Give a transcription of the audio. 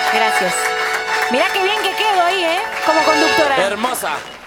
Gracias. Mirá qué bien que quedo ahí, ¿eh? Como conductora. Hermosa.